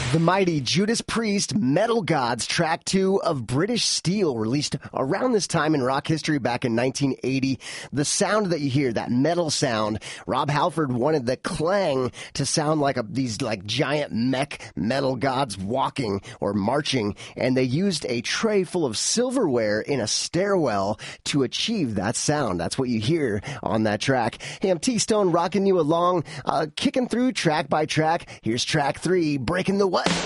The mighty Judas Priest, Metal Gods, track 2 of British Steel, released around this time in rock history back in 1980. The sound that you hear, that metal sound, Rob Halford wanted the clang to sound like these giant mech metal gods walking or marching, and they used a tray full of silverware in a stairwell to achieve that sound. That's what you hear on that track. Hey, I'm T-Stone rocking you along, kicking through track by track. Here's track 3, Breaking the What?